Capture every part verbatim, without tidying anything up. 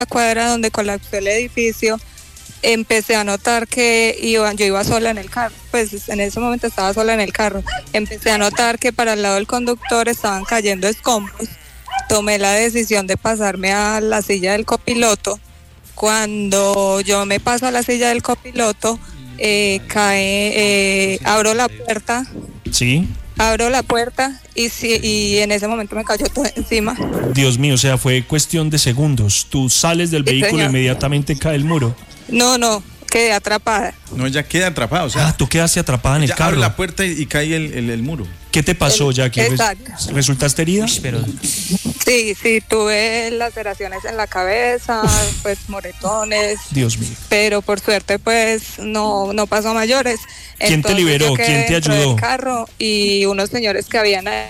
cuadra donde colapsó el edificio, empecé a notar que iba, yo iba sola en el carro, pues en ese momento estaba sola en el carro, empecé a notar que para el lado del conductor estaban cayendo escombros, tomé la decisión de pasarme a la silla del copiloto. Cuando yo me paso a la silla del copiloto, eh, cae, eh, abro la puerta. Sí. Abro la puerta y, sí, y en ese momento me cayó todo encima. Dios mío, o sea, fue cuestión de segundos. Tú sales del Sí, vehículo e señor. inmediatamente cae el muro. No, no, quedé atrapada. No, ella queda atrapada, o sea. Ah, tú quedaste atrapada en el ella carro. abre la puerta y, y cae el, el, el muro. ¿Qué te pasó, El- Jackie? exacto. ¿Resultaste herida? Pero Sí, sí, tuve laceraciones en la cabeza, pues moretones, Dios mío. pero por suerte pues no, no pasó a mayores. ¿Quién te Entonces, liberó? yo quedé ¿Quién te dentro ayudó? del carro y unos señores que habían ahí.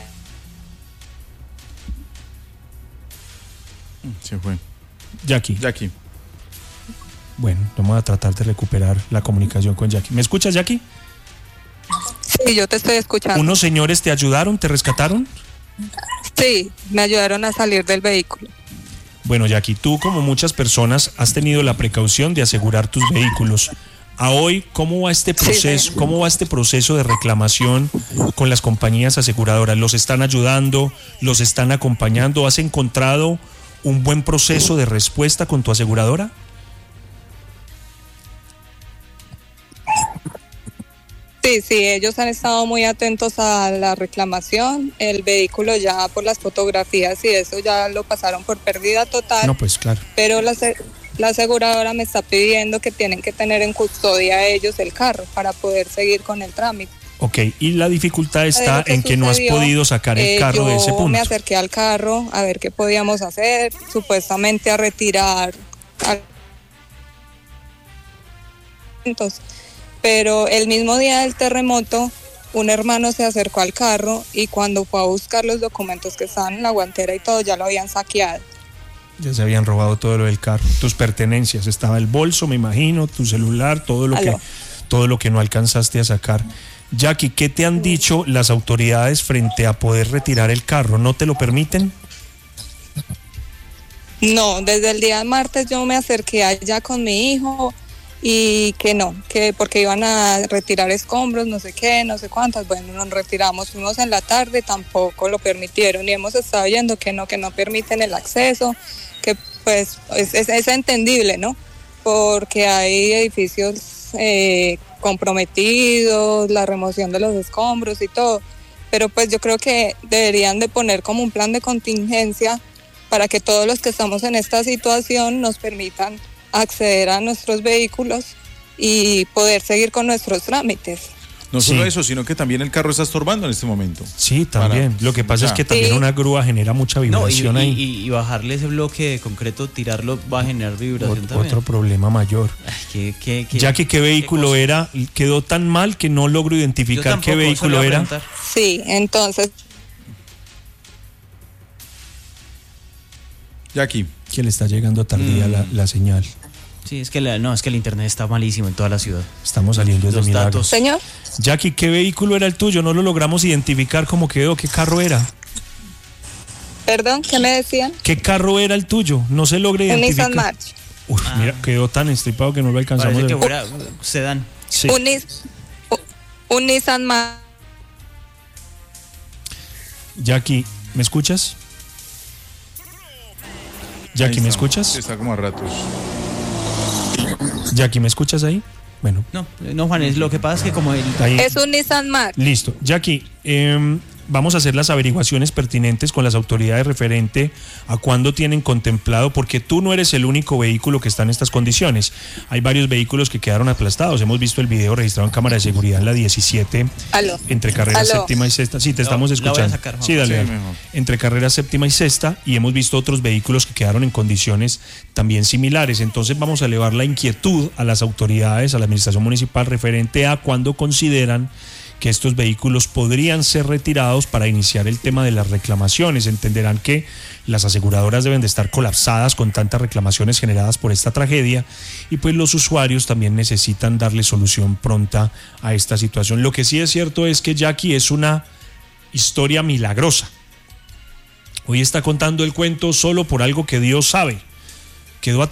Se fue. Jackie. Jackie. Bueno, vamos a tratar de recuperar la comunicación con Jackie. ¿Me escuchas, Jackie? Sí, yo te estoy escuchando. ¿Unos señores te ayudaron, te rescataron? Sí, me ayudaron a salir del vehículo. Bueno, Jackie, tú como muchas personas has tenido la precaución de asegurar tus vehículos. A hoy, ¿cómo va este proceso? Sí, ¿Cómo va este proceso de reclamación con las compañías aseguradoras? ¿Los están ayudando? ¿Los están acompañando? ¿Has encontrado un buen proceso de respuesta con tu aseguradora? Sí, sí, ellos han estado muy atentos a la reclamación. El vehículo ya por las fotografías y eso ya lo pasaron por pérdida total. No, pues claro. Pero la, ase- la aseguradora me está pidiendo que tienen que tener en custodia ellos el carro para poder seguir con el trámite. Ok, y la dificultad está Lo que en que no has sucedió, podido sacar el eh, carro de ese Yo punto. me acerqué al carro a ver qué podíamos hacer, supuestamente a retirar al- Entonces, pero el mismo día del terremoto, un hermano se acercó al carro y cuando fue a buscar los documentos que estaban en la guantera y todo, ya lo habían saqueado. Ya se habían robado todo lo del carro, tus pertenencias, estaba el bolso, me imagino, tu celular, todo lo Aló. que todo lo que no alcanzaste a sacar. Jackie, ¿qué te han dicho las autoridades frente a poder retirar el carro? ¿No te lo permiten? No, desde el día martes yo me acerqué allá con mi hijo y que no, que porque iban a retirar escombros, no sé qué, no sé cuántas. Bueno, nos retiramos, fuimos en la tarde, tampoco lo permitieron y hemos estado viendo que no, que no permiten el acceso, que pues es, es, es entendible, ¿no? Porque hay edificios eh, comprometidos, la remoción de los escombros y todo, pero pues yo creo que deberían de poner como un plan de contingencia para que todos los que estamos en esta situación nos permitan acceder a nuestros vehículos y poder seguir con nuestros trámites. No solo Sí. eso, sino que también el carro está estorbando en este momento. Sí, también. Para- Lo que pasa ya. es que también Sí. una grúa genera mucha no, y, vibración y, ahí. y- y bajarle ese bloque de concreto, tirarlo, va a generar vibración Ot- también. Otro problema mayor. Ay, qué- qué- qué- Jackie, ¿qué vehículo cosa. era? Quedó tan mal que no logro Yo identificar tampoco, qué eso le vehículo iba a era. preguntar. Sí, entonces Jackie. Que le está llegando tardía Mm. la, la señal. Sí, es que la, no, es que el internet está malísimo en toda la ciudad. Estamos saliendo desde Los milagro. datos. señor, Jackie, ¿qué vehículo era el tuyo? No lo logramos identificar cómo quedó. ¿Qué carro era? perdón, ¿qué me decían? ¿Qué carro era el tuyo? No se logra Un identificar. Nissan March. Uf, Ah. mira, quedó tan estripado que no lo alcanzamos. Parece a que ver. fuera uh, sedán. Sí. Un, Nis- un- un Nissan March. Jackie, ¿me escuchas? Jackie, Ahí ¿me está. escuchas? Está como a ratos. Jackie, ¿me escuchas ahí? Bueno, No, no, Juan, es lo que pasa es que como el... ahí. Es un Nissan March. Listo. Jackie, eh, vamos a hacer las averiguaciones pertinentes con las autoridades referente a cuándo tienen contemplado, porque tú no eres el único vehículo que está en estas condiciones. Hay varios vehículos que quedaron aplastados. Hemos visto el video registrado en cámara de seguridad en la diecisiete, Aló. entre carrera Aló. séptima y sexta. Sí, te La- estamos la voy a escuchando. sacar, Juan. Sí, dale, Sí, dale. mejor. Entre carrera séptima y sexta, y hemos visto otros vehículos que quedaron en condiciones también similares. Entonces vamos a elevar la inquietud a las autoridades, a la administración municipal, referente a cuándo consideran que estos vehículos podrían ser retirados para iniciar el tema de las reclamaciones. Entenderán que las aseguradoras deben de estar colapsadas con tantas reclamaciones generadas por esta tragedia y pues los usuarios también necesitan darle solución pronta a esta situación. Lo que sí es cierto es que Jackie es una historia milagrosa. Hoy está contando el cuento solo por algo que Dios sabe. quedó